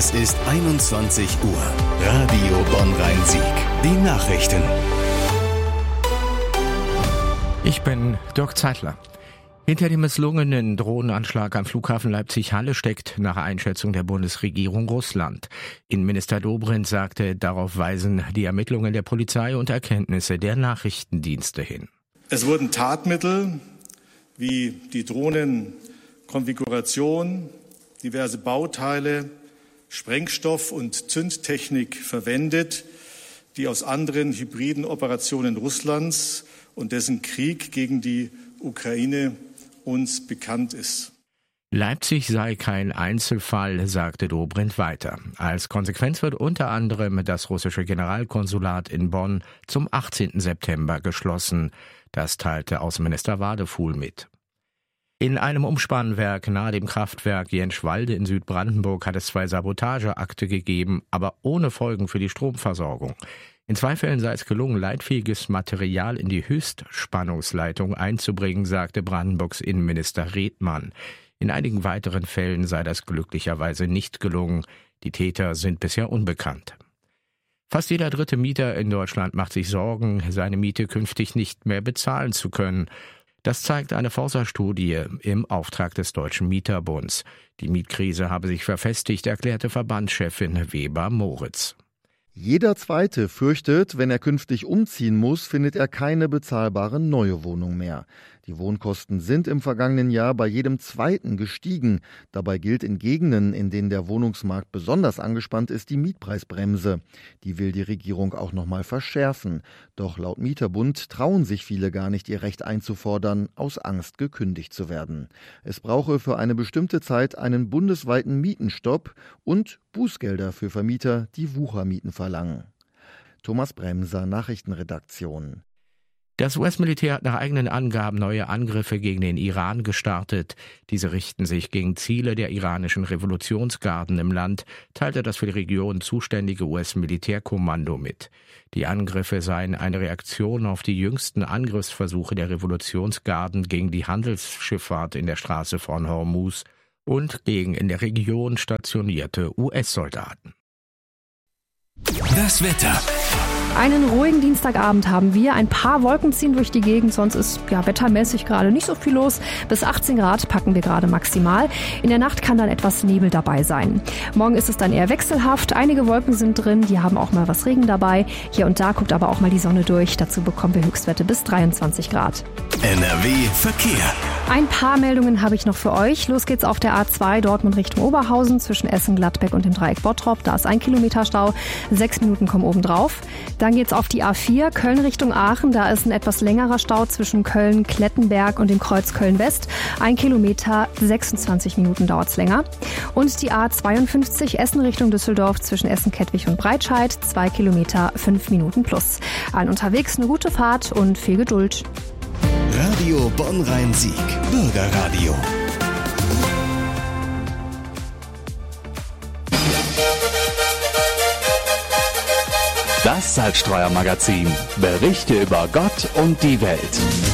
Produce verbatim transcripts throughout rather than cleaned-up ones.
Es ist einundzwanzig Uhr. Radio Bonn-Rhein-Sieg. Die Nachrichten. Ich bin Dirk Zeitler. Hinter dem misslungenen Drohnenanschlag am Flughafen Leipzig-Halle steckt nach Einschätzung der Bundesregierung Russland. Innenminister Dobrindt sagte, darauf weisen die Ermittlungen der Polizei und Erkenntnisse der Nachrichtendienste hin. Es wurden Tatmittel wie die Drohnenkonfiguration, diverse Bauteile, Sprengstoff und Zündtechnik verwendet, die aus anderen hybriden Operationen Russlands und dessen Krieg gegen die Ukraine uns bekannt ist. Leipzig sei kein Einzelfall, sagte Dobrindt weiter. Als Konsequenz wird unter anderem das russische Generalkonsulat in Bonn zum achtzehnten September geschlossen. Das teilte Außenminister Wadefuhl mit. In einem Umspannwerk nahe dem Kraftwerk Jenschwalde in Südbrandenburg hat es zwei Sabotageakte gegeben, aber ohne Folgen für die Stromversorgung. In zwei Fällen sei es gelungen, leitfähiges Material in die Höchstspannungsleitung einzubringen, sagte Brandenburgs Innenminister Redmann. In einigen weiteren Fällen sei das glücklicherweise nicht gelungen. Die Täter sind bisher unbekannt. Fast jeder dritte Mieter in Deutschland macht sich Sorgen, seine Miete künftig nicht mehr bezahlen zu können. Das zeigt eine Forsa-Studie im Auftrag des Deutschen Mieterbunds. Die Mietkrise habe sich verfestigt, erklärte Verbandschefin Weber-Moritz. Jeder Zweite fürchtet, wenn er künftig umziehen muss, findet er keine bezahlbare neue Wohnung mehr. Die Wohnkosten sind im vergangenen Jahr bei jedem Zweiten gestiegen. Dabei gilt in Gegenden, in denen der Wohnungsmarkt besonders angespannt ist, die Mietpreisbremse. Die will die Regierung auch noch mal verschärfen. Doch laut Mieterbund trauen sich viele gar nicht, ihr Recht einzufordern, aus Angst gekündigt zu werden. Es brauche für eine bestimmte Zeit einen bundesweiten Mietenstopp und Bußgelder für Vermieter, die Wuchermieten verlangen. Thomas Bremser, Nachrichtenredaktion. Das U S-Militär hat nach eigenen Angaben neue Angriffe gegen den Iran gestartet. Diese richten sich gegen Ziele der iranischen Revolutionsgarden im Land, teilte das für die Region zuständige U S-Militärkommando mit. Die Angriffe seien eine Reaktion auf die jüngsten Angriffsversuche der Revolutionsgarden gegen die Handelsschifffahrt in der Straße von Hormuz und gegen in der Region stationierte U S-Soldaten. Das Wetter. Einen ruhigen Dienstagabend haben wir. Ein paar Wolken ziehen durch die Gegend, sonst ist ja wettermäßig gerade nicht so viel los. Bis achtzehn Grad packen wir gerade maximal. In der Nacht kann dann etwas Nebel dabei sein. Morgen ist es dann eher wechselhaft. Einige Wolken sind drin, die haben auch mal was Regen dabei. Hier und da guckt aber auch mal die Sonne durch. Dazu bekommen wir Höchstwerte bis dreiundzwanzig Grad. N R W Verkehr. Ein paar Meldungen habe ich noch für euch. Los geht's auf der A zwei Dortmund Richtung Oberhausen zwischen Essen, Gladbeck und dem Dreieck Bottrop. Da ist ein Kilometer Stau. Sechs Minuten kommen oben drauf. Dann geht's auf die A vier Köln Richtung Aachen. Da ist ein etwas längerer Stau zwischen Köln, Klettenberg und dem Kreuz Köln-West. Ein Kilometer, sechsundzwanzig Minuten dauert's länger. Und die A zweiundfünfzig Essen Richtung Düsseldorf zwischen Essen, Kettwig und Breitscheid. Zwei Kilometer, fünf Minuten plus. Allen unterwegs eine gute Fahrt und viel Geduld. Radio Bonn-Rhein-Sieg. Bürgerradio. Das Salzstreuer-Magazin. Berichte über Gott und die Welt.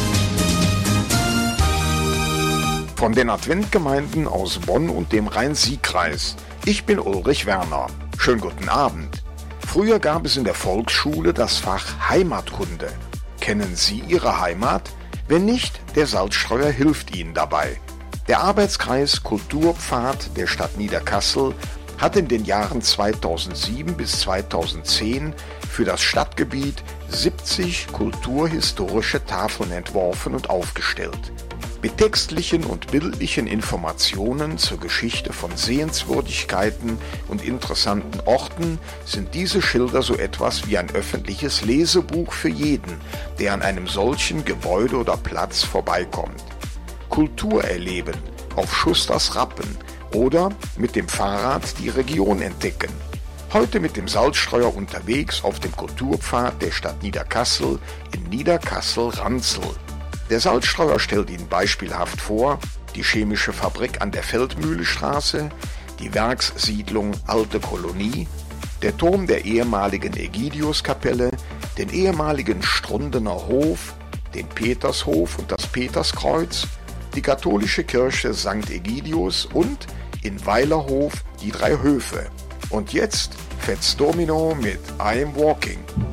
Von den Adventgemeinden aus Bonn und dem Rhein-Sieg-Kreis. Ich bin Ulrich Werner. Schönen guten Abend. Früher gab es in der Volksschule das Fach Heimatkunde. Kennen Sie Ihre Heimat? Wenn nicht, der Salzstreuer hilft Ihnen dabei. Der Arbeitskreis Kulturpfad der Stadt Niederkassel hat in den Jahren zweitausendsieben bis zweitausendzehn für das Stadtgebiet siebzig kulturhistorische Tafeln entworfen und aufgestellt. Mit textlichen und bildlichen Informationen zur Geschichte von Sehenswürdigkeiten und interessanten Orten sind diese Schilder so etwas wie ein öffentliches Lesebuch für jeden, der an einem solchen Gebäude oder Platz vorbeikommt. Kultur erleben, auf Schusters Rappen oder mit dem Fahrrad die Region entdecken. Heute mit dem Salzstreuer unterwegs auf dem Kulturpfad der Stadt Niederkassel in Niederkassel-Ranzel. Der Salzstreuer stellt Ihnen beispielhaft vor die chemische Fabrik an der Feldmühlestraße, die Werkssiedlung Alte Kolonie, der Turm der ehemaligen Ägidiuskapelle, den ehemaligen Strundener Hof, den Petershof und das Peterskreuz, die katholische Kirche Sankt Ägidius und in Weilerhof die drei Höfe. Und jetzt Fats Domino mit I'm Walking.